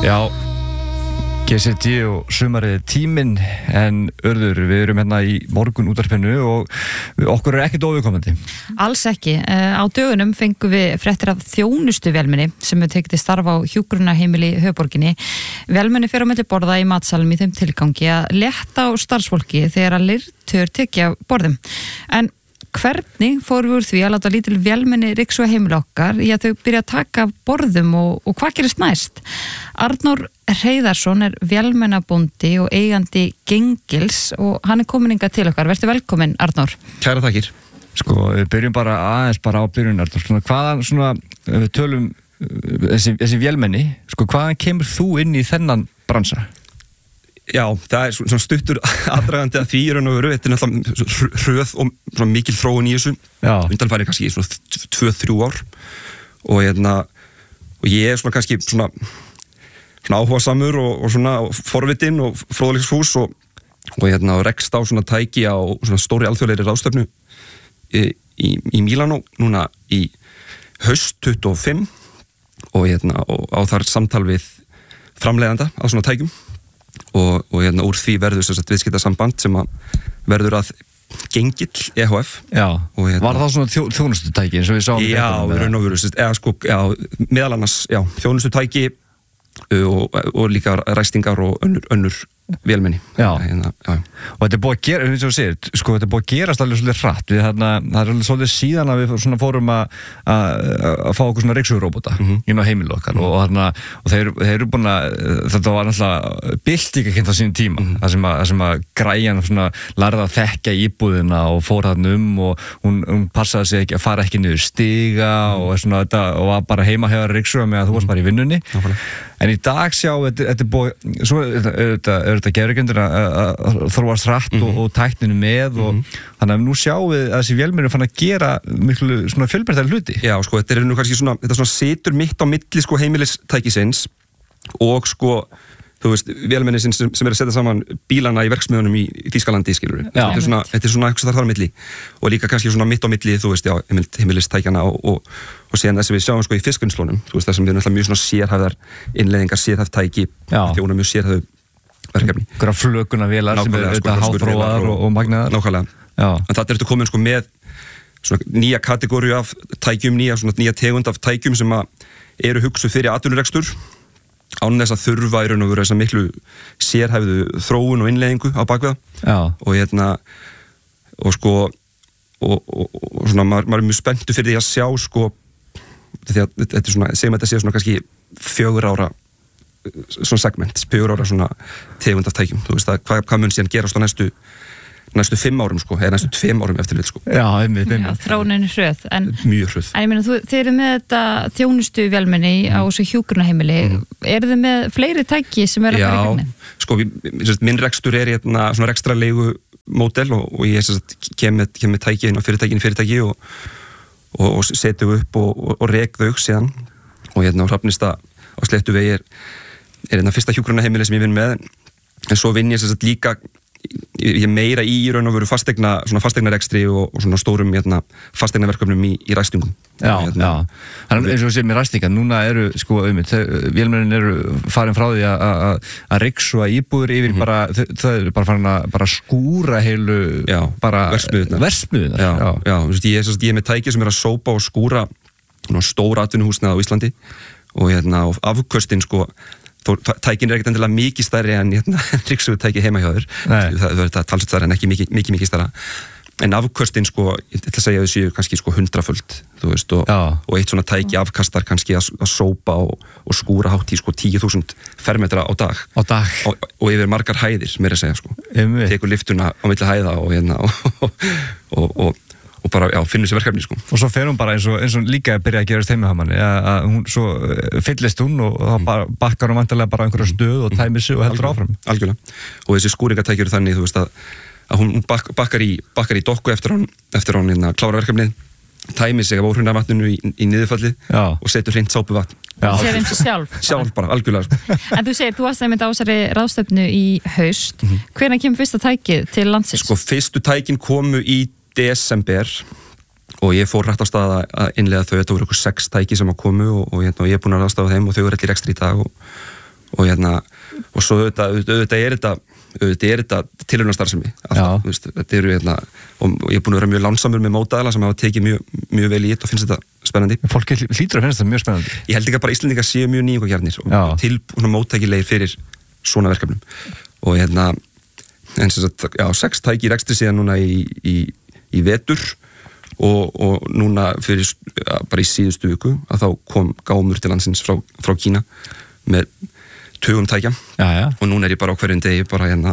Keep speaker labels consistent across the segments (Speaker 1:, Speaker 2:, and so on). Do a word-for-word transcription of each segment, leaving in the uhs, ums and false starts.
Speaker 1: Já, G C D og sumarið tíminn, en Urður, við erum hérna í morgun útvarpinu og okkur er ekkert óviðkomandi.
Speaker 2: Alls ekki. Á dögunum fengum við fréttir af þjónustu vélmenni sem við tekið til starfa á hjúkrunarheimili í höfuðborginni. Vélmenni fer á milli borða í matsalum í þeim tilgangi að létta á starfsfólki þegar að lirtur tekja borðum. En hvernig fórum við úr því að láta lítil vélmenni ryksuga heimili okkar í að þau byrja að taka af borðum og, og hvað gerist næst? Arnór Hreiðarsson er vélmennabóndi og eigandi Gengils og hann er komin hingað til okkar. Vertu velkomin, Arnór.
Speaker 3: Kæra þakkir.
Speaker 1: Sko, við byrjum bara aðeins bara á byrjun, Arnór. Svona, hvaðan, svona, við tölum þessi, þessi vélmenni, sko, hvaðan kemur þú inn í þennan bransa?
Speaker 3: Já, það er svona stuttur aðdragandi að því í raun og veru. Þetta er náttúrulega hröð og svona mikil þróun í þessu. Já. Undanfæri kannski í svona tvö, þrjú ár. Og hérna, og ég er svona kannski svona, svona áhugasamur og, og svona forvitinn og fróðleiksfús og, og hérna rekst á svona tæki á svona stóri alþjóðlegri ráðstefnu í, í, í Mílanó núna í haust tuttugu og fimm og hérna og á þar samtal við framleiðanda á svona tækjum. Og, og hérna úr því verður þess að viðskiptasamband sem að verður að Gengill E H F.
Speaker 1: Já,
Speaker 3: og hérna,
Speaker 1: var það svona þjó, þjónustutæki eins og við sáum?
Speaker 3: Já, við erum náður, eða sko, já, meðal annars, já, þjónustutæki og, og líka ræstingar og önnur, önnur vélmenni.
Speaker 1: Já.
Speaker 3: Hérna, já.
Speaker 1: Og þetta er búið að gera, eins og þú segir, sko, þetta er búið að gerast alveg svolítið hratt. Við þarna, það er alveg svolítið síðan að við svona fórum að að fá okkur svona ryksuguróbota mm-hmm. inn á heimili okkar mm-hmm. og þarna, og þeir, þeir eru búin að, þetta var náttúrulega byltingakennt á sínum tíma, mm-hmm. það sem að, það sem að græjan svona lærði að þekka íbúðina og fór þarna um og hún, hún passaði sig ekki að fara ekki niður stiga mm-hmm. og svona þetta, og var bara heima hjá ryksuga með að þú varst bara í vinnunni. Mm-hmm. En í dag sjá, þetta, þetta er búið, svo er þetta gerðurkendur að þróast hratt mm-hmm. og, og tækninu með og mm-hmm. þannig að nú sjáum við að þessi vélmenni fann að gera miklu svona fjölbreyttari hluti.
Speaker 3: Já, sko, þetta er nú kannski svona, þetta svona situr mitt á milli sko heimilistækisins og sko, þú veist, vélmenni sem, sem er að setja saman bílana í verksmiðunum í, í Þýskalandi, skilur við. Þetta er svona, þetta er svona eitthvað þar á milli og líka kannski svona mitt á milli, þú veist, já, heimilistækjana og, og, og síðan þess að við sjáum sko í fiskvinnslunum, þú veist, það sem við náttúrulega mjög svona sérhæfðar innleiðingar, sérhæfð tæki, þjóna mjög sérhæfðu verkefni.
Speaker 1: Einhverja flökunarvélar sem eru auðvitað háþróaðar og, og magnaðar.
Speaker 3: Nákvæmlega. Já. En þetta er þetta komin sko með svona nýja kategóriu af tækjum, nýja, svona nýja tegund af tækjum sem að eru hugsuð fyrir atvinnurekstur án þess að þurfa í raun og veru þessa miklu sérhæfðu þróun og innleiðingu á bakvið. Já. Og hérna, og sko, og, og, og svona, maður, maður er mjög spenntur fyrir því að sjá sko, því að þetta er svona, segjum að þetta sé svona kannski fjögur ára svona segment, fjögur ára svona tegund af tækjum, þú veist að hvað, hvað mun síðan gerast á næstu næstu fimm árum sko, eða næstu tveim árum eftir lit sko.
Speaker 1: Já, einmitt, einmitt.
Speaker 2: Já, þróunin er hröð. En,
Speaker 3: mjög hröð.
Speaker 2: En ég meina, þú, þeir eru með þetta þjónustu vélmenni mm. á þessu hjúkrunarheimili. Mm. Eru þið með fleiri tæki sem eru að fara í gegnin?
Speaker 3: Já, sko, minn rekstur er hérna svona rekstrarlegu módel og, og ég kem með, kem með tæki inn á fyrirtækin fyrirtæki og, og, og setju upp og, og, og rek þau síðan og hérna á Hrafnista á Sléttuvegi er er hérna fyrsta hjúkrunarheimili sem ég vinn með en svo vinn ég sem sagt líka ég er meira í raun og veru fastegna svona fastegnarekstri og, og svona stórum hérna fastegnaverkefnum í, í ræstingum.
Speaker 1: Já,
Speaker 3: hérna,
Speaker 1: já. Þannig eins og við séum með ræstinga, núna eru sko auðvitað, vélmennin eru farin frá því að að ryksuga íbúður yfir mm-hmm. bara, það er bara farin að bara skúra heilu
Speaker 3: já,
Speaker 1: bara
Speaker 3: verksmiðjurnar.
Speaker 1: Verksmiðjurnar.
Speaker 3: Já, já, já, þú veist, ég er, ég er með tæki sem er að sópa og skúra stór atvinnuhúsnæði á Íslandi og hérna afköstin sko tækin er ekkert endilega mikið stærri en hérna, ryksugatæki heima hjá þér. Það er talsett stærri en ekki mikið, mikið, mikið stærra. En afköstin, sko, ég ætla að segja að þau séu kannski sko hundraföld, þú veist, og, og eitt svona tæki afkastar kannski að, að sópa og, og skúra hátt í sko tíu þúsund fermetra á dag.
Speaker 1: Á dag.
Speaker 3: Og, og yfir margar hæðir, meira að segja, sko.
Speaker 1: Einmitt.
Speaker 3: Tekur liftuna á milli hæða og hérna, og, og, og og bara, já, finnur sér verkefni, sko.
Speaker 1: Og svo fer hún bara eins og, eins og líka að byrja að gerast heima hjá manni, að hún, svo fyllist hún og þá bara bakkar hún vantarlega bara einhverja stöð og tæmir sig og heldur áfram.
Speaker 3: Algjörlega. Og þessi skúringatæki eru þannig, þú veist, að, að hún bak, bakkar í, bakkar í dokku eftir hún, eftir hún hérna klára verkefnið, tæmir sig af óhrunarvatninu í, í niðurfallið og setur hreint sápuvatn.
Speaker 2: Sér eins og sjálf.
Speaker 3: Sjálf bara, algjörlega. Sko.
Speaker 2: En þú segir, þú varst einmitt á þessari ráðstefnu í haust. Mm-hmm. Hvenær kemur fyrsta tækið til landsins? Sko,
Speaker 3: fyrstu tækin komu í desember og ég fór rætt á stað að innleiða þau, þetta voru ykkur sex tæki sem að komu og, og, og ég er búin að ráðstafa þeim og þau eru allir ekstra í dag og, og hérna og svo auðvitað, auðvitað er þetta auðvitað er þetta tilraunastarfsemi alltaf, þú veist, þetta eru hérna og ég er búin að vera mjög lánsamur með mótaðala sem hafa tekið mjög, mjög vel í þetta og finnst þetta spennandi.
Speaker 1: Fólk hlýtur að finnst þetta mjög spennandi.
Speaker 3: Ég held ekki að bara Íslendingar séu mjög nýjungagjarnir og til svona móttækilegir fyrir svona verkefnum og hérna en sem sagt, já, sex tæki í rekstri síðan núna í, í, í vetur og, og núna fyrir ja, bara í síðustu viku að þá kom gámur til landsins frá, frá Kína með tugum tækja
Speaker 1: já, já.
Speaker 3: Og núna er ég bara á hverjum degi bara hérna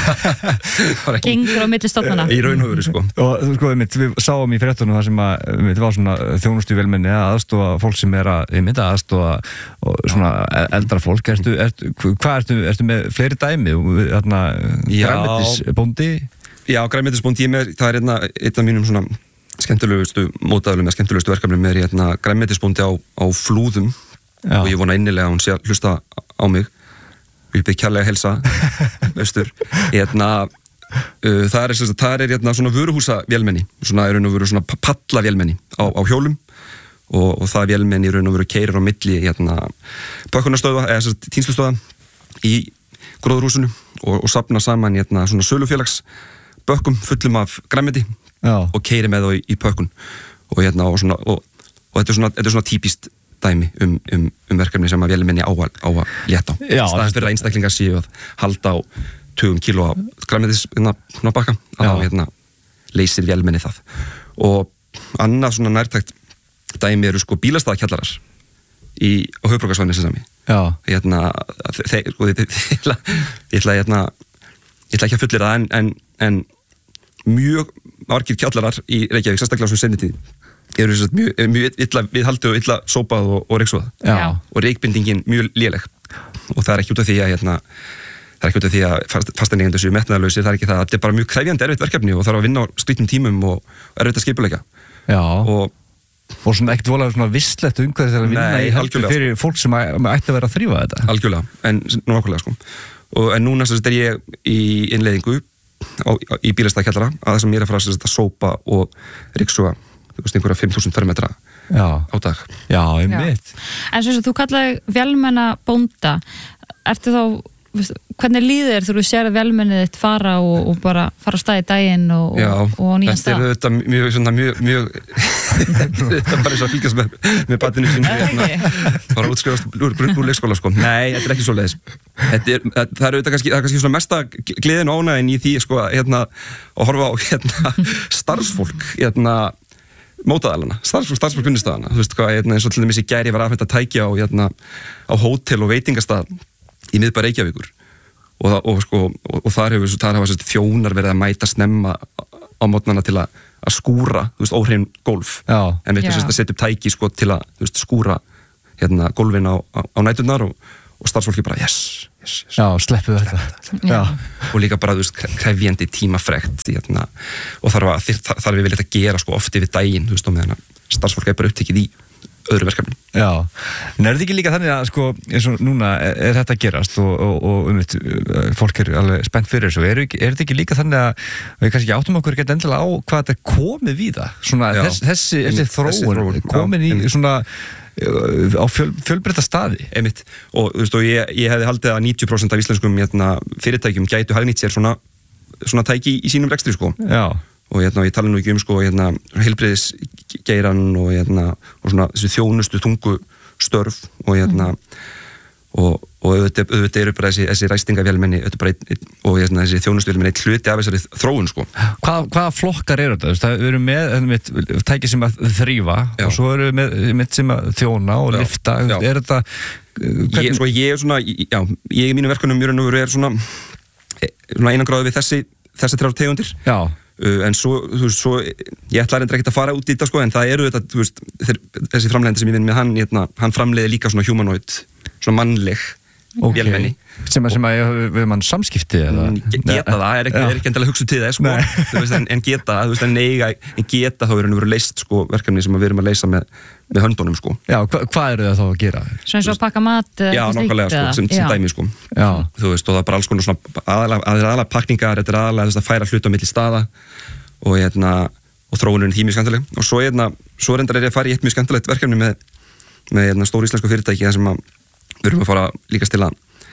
Speaker 2: gengur á milli stofnana
Speaker 3: í raun og veru sko
Speaker 1: og sko, við, við sáum í fréttunum það sem að við var svona þjónustu velmenni að aðstofa fólk sem er að, við mynda að aðstofa og svona eldra fólk ertu, ertu, hvað ertu, ertu með fleiri dæmi þarna grænmetisbóndi
Speaker 3: já, grænmetisbóndi, ég með það er hérna einn af mínum svona skemmtilegustu mótaðalum eða skemmtilegustu verkefnum er hérna grænmetisbóndi á, á Flúðum já. Og ég vona innilega að hún sé að hlusta á mig og ég byrð kærlega að helsa austur hérna, uh, það er, það er hérna svona vöruhúsa vélmenni svona er raun og veru svona palla vélmenni á, á hjólum og, og það vélmenni raun og veru keyrir á milli hérna pökkunarstöða eða tínslustöða í gróðurhúsinu og, og safna saman hérna svona sölufélags bökkum fullum af grænmeti já. Og keyrir með þá í, í pökkun og hérna og svona og, og þetta er svona, þetta er svona típist dæmi um, um, um verkefni sem að vélmenni á að, á að létta á. Já, staðan fyrir að einstaklingar séu að halda á tugum kíló á grænmetis hérna bakka að þá hérna leysir vélmenni það. Og annað svona nærtækt dæmi eru sko bílastæðakjallarar í á höfuðborgarsvæðinu sem sami. Já. Hérna þeir sko ég ætla ég ætla hérna ég ætla ekki að fullyrða en en en mjög margir kjallarar í Reykjavík sérstaklega sem senditíð eru mjög, mjög illa viðhaldið og illa sópað og, og reyksuðað og reykbindingin mjög léleg og það er ekki út af því að hérna, það er ekki út af því að fastaneigendur séu metnaðarlausir, það er ekki það, þetta er bara mjög krefjandi erfitt verkefni og þarf að vinna á skrýtnum tímum og erfitt að skipuleika og,
Speaker 1: og svona ekkert vola svona visslegt umhverfið til að vinna nei, í heldur fyrir sko. Fólk sem ætti að vera að þrífa þetta
Speaker 3: algjörlega, en nákvæmlega sko og en núna þess að er ég í innleiðingu á, í bílastæðakjallara að það sem ég er að fara að sópa og reyksuga þú veist, einhverja fimm þúsund fermetra á dag.
Speaker 1: Já, ég mitt.
Speaker 2: En svo þú kallaði vélmenna bónda, ertu þá, hvernig líður þér þegar þú sér að vélmennið þitt fara og, og bara fara á stað í daginn og,
Speaker 3: já,
Speaker 2: og, og nýjan stað? Já,
Speaker 3: þetta er auðvitað mjög, svona mjög, mjög, þetta er bara eins og að fylgjast með, með batinu sínu, hérna, bara útskrifast úr, úr leikskóla, sko. Nei, þetta er ekki svo leiðis. Þetta er, það er auðvitað kannski, það er kannski svona mesta gleðin og ánægin í því, sko, hérna, að horfa á, hérna, starfsfólk, hérna, mótaðalana, starfsfólk, starfsfólk vinnustæðana, þú veist hvað, hérna, eins og til dæmis í gær ég var afhent að tækja á, hérna, á hótel og veitingastað í miðbæ Reykjavíkur og, og, sko, og, og þar hefur þar hafa þjónar verið að mæta snemma á mótnana til að, að skúra, þú veist, óhrein gólf já. En við hefum að setja upp tæki, sko, til að, þú veist, skúra, hérna, gólfin á, á, á næturnar og, og starfsfólki bara, yes, yes, yes.
Speaker 1: Já, sleppu þetta.
Speaker 2: Já.
Speaker 3: Og líka bara, þú veist, krefjandi tímafrekt, hérna, og þarf að, þar, þarf við viljað að gera, sko, oft yfir daginn, þú veist, og meðan að starfsfólki er bara upptekið í öðru verkefni.
Speaker 1: Já, en er þetta ekki líka þannig að, sko, eins og núna er, er þetta að gerast og, og, og um þetta, fólk er alveg spennt fyrir þessu, er, er þetta ekki líka þannig að við kannski áttum okkur ekki endilega á hvað þetta er komið við það, svona já, þess, þessi, þessi þróun, komin í já, svona á fjöl, fjölbreytta staði.
Speaker 3: Einmitt, og þú veist, og ég, ég hefði haldið að níutíu prósent af íslenskum hérna, fyrirtækjum gætu hagnýtt sér svona, svona tæki í sínum rekstri, sko.
Speaker 1: Já.
Speaker 3: Og hérna, ég tala nú ekki um, sko, hérna, heilbrigðisgeiran og hérna, og svona þessi þjónustu þungu störf og hérna, og, og auðvitað, auðvitað eru bara þessi, þessi ræstingavélmenni, og hérna, þessi þjónustuvélmenni eitt hluti af þessari þróun, sko.
Speaker 1: Hvað, hvaða flokkar eru þetta? Það eru með, með tæki sem að þrífa já. Og svo eru með, með sem að þjóna og já. Lyfta, já. Er þetta... Hvern... Ég, sko, ég er svona, já, ég í mínu verkunum mjög raun og veru er svona, svona einangráði við þessi, þessi þrjár tegundir. Já. Uh, en svo, þú veist, svo, ég ætla reyndar ekkert að fara út í þetta, sko, en það eru þetta, þú veist, þeir, þessi framleiðandi sem ég vinn með hann, hérna, hann framleiði líka svona humanoid, svona mannleg okay.
Speaker 3: vélmenni.
Speaker 1: Sem að, sem að við mann samskipti, eða?
Speaker 3: Geta það, er ekki, er ekki endilega hugsað til það, sko, þú veist, en, en geta, þú veist, en eiga, en geta þá er hann verið leist, sko, verkefni sem við erum að leysa með, með höndunum, sko.
Speaker 1: Já, hva, hvað eru það þá að gera?
Speaker 2: Svona eins og að pakka mat,
Speaker 3: já, nákvæmlega, sko, sem, sem dæmi, sko.
Speaker 1: Já.
Speaker 3: Þú veist, og það er bara alls konar svona aðalega, aðalega pakningar, þetta er aðalega þess að færa hluti á milli staða og hérna, og þróunin því mjög skemmtileg. Og svo hérna, svo reyndar er ég að fara í eitt mjög skemmtilegt verkefni með, með hérna, stór íslensku fyrirtæki þar sem að við erum að fara líka til að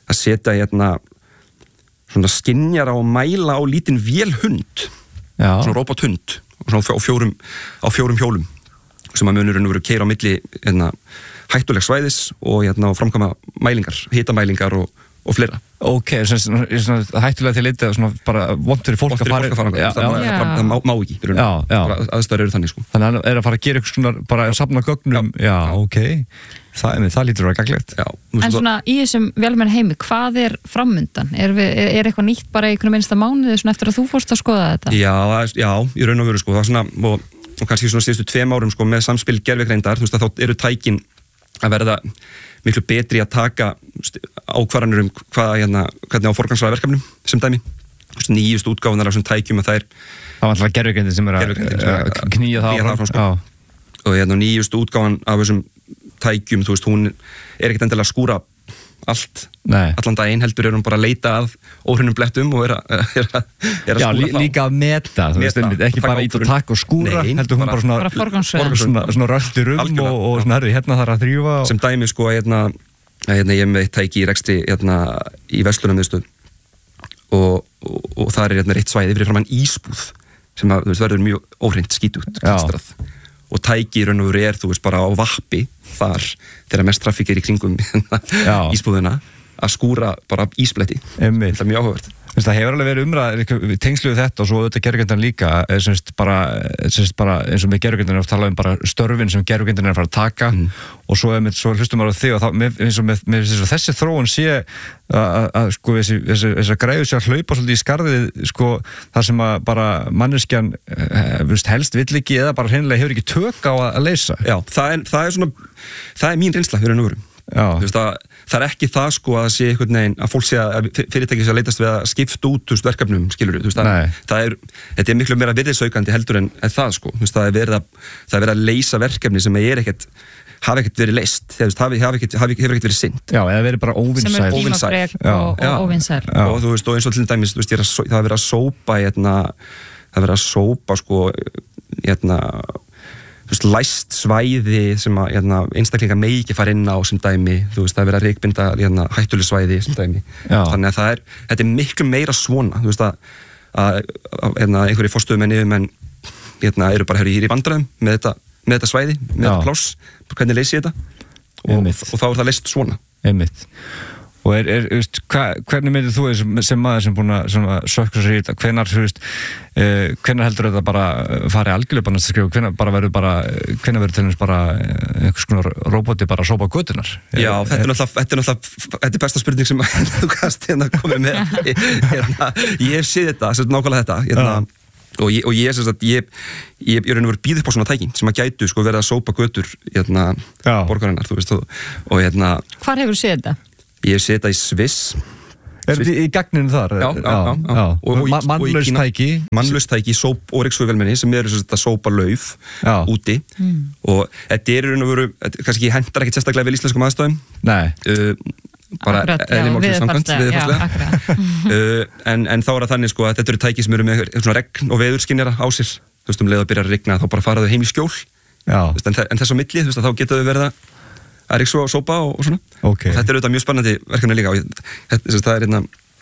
Speaker 3: að setja hérna svona skynjara og mæla á lítinn vélhund,
Speaker 1: Já.
Speaker 3: svona robothund svona á fjórum, á fjórum hjólum sem að munurinn voru keira á milli hérna, hættuleg svæðis og hérna, framkvæma mælingar, hitamælingar og, og fleira.
Speaker 1: Ok, svona, svona hættulega til litið svona bara vont fyrir fólk að fara
Speaker 3: það, það, það, það má, má ekki
Speaker 1: já, já.
Speaker 3: aðstæður eru þannig sko.
Speaker 1: Þannig að það er að fara að gera eitthvað svona bara að safna gögnum, já, já ok það, það lítur að vera gagnlegt.
Speaker 2: En svona í þessum vélmenn heimi, hvað er framundan? Er, við, er eitthvað nýtt bara í einhvern minnsta mánuði svona eftir að þú fórst að skoða þetta?
Speaker 3: Já, já, í raun og veru sko, það er svona og, og kannski svona síðustu tveim árum sko með samspil gervigreindar, þú veist að þá eru tækin að verða miklu betri að taka ákvarðanir um hvað, hérna, hvernig á forgangsraða verkefnum sem dæmi. Nýjust útgáfunar af þessum tækjum að þær
Speaker 1: það var alltaf gervigreindin sem er að knýja það áfram
Speaker 3: sko. Og hérna, nýjust útgáfan af þessum tækjum, þú veist, hún er ekkert endilega að skúra allt,
Speaker 1: Nei.
Speaker 3: allan daginn heldur er hún bara að leita að óhreinum blettum og er að, er að, er að
Speaker 1: Já,
Speaker 3: skúra
Speaker 1: lí, líka að meta, þú veist, einmitt, ekki bara ít og takk og skúra,
Speaker 3: Nei,
Speaker 1: heldur hún bara svona,
Speaker 2: bara forgangsröðun.
Speaker 1: svona, svona röltir um og, og svona, herri, hérna þarf að þrýfa og...
Speaker 3: sem dæmi, sko, hérna, hérna ég er með eitt tæki í rekstri, hérna, í Verslunum viðstöð og, og, og það er hérna reitt svæði fyrir framan ísbúð sem að, þú veist, verður mjög óhreint skítut klistrað og tæki í raun og veru er, þú veist, bara á vappi þar, þegar mest trafík er í kringum ísbúðina að skúra bara ísbletti.
Speaker 1: Einmitt.
Speaker 3: Þetta er mjög áhugavert.
Speaker 1: Það hefur alveg verið umræð tengsluð þetta og svo auðvitað gervigreindin líka semst bara, semst bara eins og með gervigreindin er að tala um bara störfin sem gervigreindin er að fara að taka mm. og svo, með, svo hlustum maður á þig og þá, með, eins og með, með þessi þróun sé að sko þessi, þessi, þessi greiðu sé að hlaupa svolítið í skarðið sko þar sem að bara manneskjan helst vill ekki eða bara hreinlega hefur ekki tök á að, að leysa.
Speaker 3: Já, það er, það er svona það er mín reynsla fyrir ennúveru. Veist, að, það er ekki það sko að það sé einhvern veginn að fólk sé að fyrirtæki sé að leitast við að skipta út veist, verkefnum, skilur þú veist, það, það er, þetta er miklu meira virðisaukandi heldur en, en það sko, veist, það er verið að það er verið að leysa verkefni sem er ekkert hafi ekkert verið leyst, hafi ekkert hefur ekkert verið sinnt.
Speaker 1: Já, eða verið bara óvinsæl
Speaker 2: sem er tímafrek og, og óvinsæl
Speaker 3: og þú veist, og eins og til dæmis, þú veist, er að, það er verið að sópa hérna, það er verið að sópa sko hérna þú veist, læst svæði sem að hérna, einstaklingar megi ekki fara inn á sem dæmi, þú veist, það er verið að reykbinda hérna, hættuleg svæði sem dæmi. Já. Þannig að það er, þetta er miklu meira svona, þú veist, að, að, að hérna, einhverjir forstöðumenn yfirmenn hérna, eru bara hér í vandræðum með þetta, með þetta svæði, með Já. Þetta pláss, hvernig leysi ég þetta og, og þá er það leyst svona.
Speaker 1: Einmitt. Og er, er, veist, hva, hvernig myndir þú sem, sem maður sem búin að sökka sér í þetta, hvenar, þú veist, uh, hvenar heldur þetta bara fari algjörlega bara að skrifa, hvenar bara verður bara, hvenar verður til þess bara einhvers konar roboti bara að sópa götunar?
Speaker 3: Já, er, þetta er náttúrulega, þetta er náttúrulega, þetta er besta spurning sem þú kannst hérna komið með. Hérna, ég hef séð þetta, þetta er nákvæmlega þetta, hérna, og ég, og ég, ég, ég, ég, ég er einhver býð upp á svona tækin sem að gætu sko verið að sópa götur, hérna, borgarinnar, þú veist, og, og hérna.
Speaker 2: Hvar hefur þú séð þetta?
Speaker 3: Ég sé þetta í Sviss.
Speaker 1: Er þetta í gagninu þar?
Speaker 3: Já, já, já. já.
Speaker 1: Og, og mannlaust tæki?
Speaker 3: Mannlaust tæki, sóp og ryksuguvelmenni sem eru að sópa lauf já. Úti. Mm. Og þetta er raun og veru, kannski hendar ekkert sérstaklega vel íslenskum aðstæðum.
Speaker 1: Nei.
Speaker 3: Uh, bara eðlimálsins samkvæmt, viðfarslega. uh, en, en þá er það þannig sko að þetta eru tæki sem eru með svona regn og veðurskynjara á sér. Þú veist, um leið að byrja að rigna þá bara fara þau heim í skjól. Já. Veist, en, en þess á milli, þú veist, þá geta þau verið að að ryksu og sópa og, og svona
Speaker 1: okay.
Speaker 3: og þetta er auðvitað mjög spennandi verkefni líka og ég, þetta, það er einna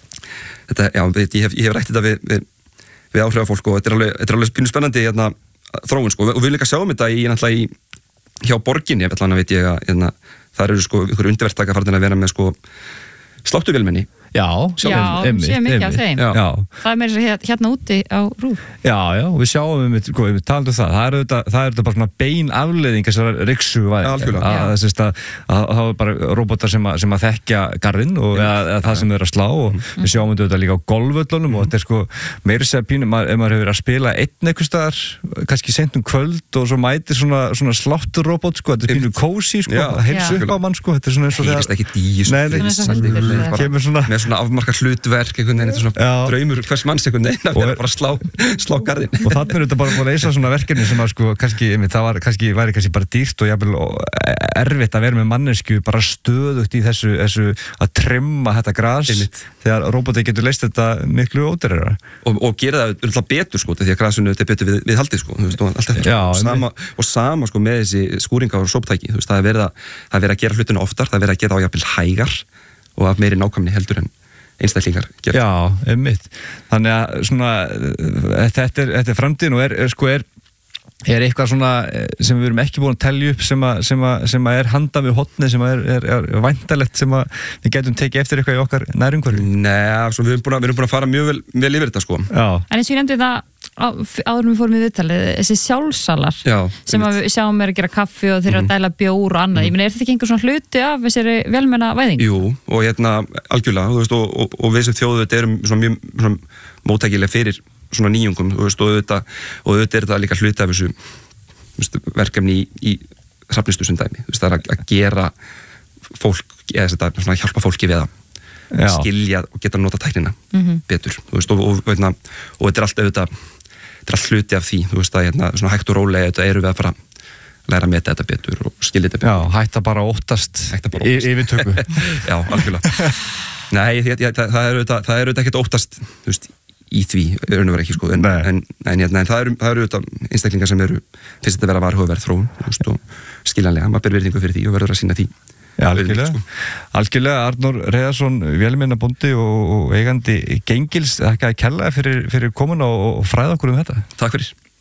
Speaker 3: þetta, já, ég hef, ég hef rætt þetta við, við, við áhrifafólk og þetta er alveg, þetta er alveg pínu spennandi hérna, þróun sko og við líka sjáum þetta í, í hjá borginni, ef allan að veit ég að hérna, það eru sko einhverju undirverktaka farin að vera með sko sláttuvélmenni.
Speaker 1: Já,
Speaker 2: já, sé mikið af þeim.
Speaker 1: Já.
Speaker 2: Það er með þess að hérna úti á RÚV.
Speaker 1: Já, já, við sjáum við, sko, við talum um það. Það er auðvitað, það er auðvitað bara svona bein afleiðing þessar ryksuvæði.
Speaker 3: Já, algjörlega.
Speaker 1: Að það er bara robotar sem að, sem að þekkja garðinn og eða, eða það sem er að slá og mm. við sjáum þetta líka á golfvöllunum mm. og þetta er sko meira segja pínu, ef maður hefur verið að spila einn einhvers staðar, kannski seint um kvöld og svo mætir svona, svona slátturrobot, sko, þetta er pínu kósí, sko, að heilsu upp á mann, sko, þetta er svona eins og
Speaker 3: þegar... ekki dí, svona, með svona afmarka hlutverk einhvern veginn, þetta er svona já. Draumur hvers manns einhvern veginn að vera bara að slá, slá garðinn.
Speaker 1: Og þannig er þetta bara búin að leysa svona verkefni sem að sko, kannski, það var, kannski, væri kannski bara dýrt og jafnvel erfitt að vera með mannesku bara stöðugt í þessu, þessu að trimma þetta gras Einmitt. Þegar robotið getur leyst þetta miklu ódýrara. Og, og gera það alltaf betur sko, því að grasinu þetta er betur við, við haldið sko, þú veist, og allt þetta. Og sama, og sama sko með þessi skúringa og sóptæki, þú veist, það er verið að, það er verið að gera hlutinu oftar, það er verið að gera á jafnvel hægar
Speaker 3: og af meiri nákvæmni heldur en einstaklingar gera.
Speaker 1: Já, einmitt. Þannig að svona, þetta er, þetta er framtíðin og er, er sko er er eitthvað svona sem við erum ekki búin að telja upp sem að, sem að, sem að er handa við hotni sem er, er, er væntalegt sem að við getum tekið eftir eitthvað í okkar nærumhverfi?
Speaker 3: Nei, svo við erum búin að, við erum búin að fara mjög vel, vel yfir þetta sko.
Speaker 2: Já. En eins og ég nefndi það áður við fórum í viðtalið, þessi sjálfsalar Já, sem að við sjáum er að gera kaffi og þeir eru mm. að dæla bjór og annað. Mm. Ég meina, er þetta ekki einhver svona hluti af þessari velmenna væðing?
Speaker 3: Jú, og hérna algjörlega, þú veist, og, og, og við sem þjóðu þetta erum svona mjög svona móttækileg fyrir svona nýjungum, þú veist, og auðvitað og auðvitað er þetta líka hluti af þessu veist, verkefni í, í safnistu sem dæmi, þú veist, það er að, að gera fólk, eða þetta, svona hjálpa fólki við að Já. skilja og geta að nota tæknina mm-hmm. betur, þú veist, og, og, og, og þetta er allt auðvitað, þetta er allt hluti af því, þú veist, að hérna, svona hægt og rólega þetta eru við að fara að læra að meta þetta betur og skilja þetta betur.
Speaker 1: Já, hætta bara óttast yfirtöku.
Speaker 3: Já, algjörlega. Nei, það, það, það er auðvitað, það er auðvitað ekkert óttast, þú veist, í því, raun og vera ekki sko, en, en, en, en það eru, það eru auðvitað einstaklingar sem eru, finnst þetta að vera varhugaverð þróun, þú veist, og skiljanlega, maður ber virðingu fyrir því og verður að sýna því.
Speaker 1: Já, algjörlega, sko. Algjörlega, Arnór Hreiðarsson, vélmennabóndi og, og eigandi Gengils, þakka að kella fyrir, fyrir komuna og, og fræða okkur um þetta.
Speaker 3: Takk fyrir.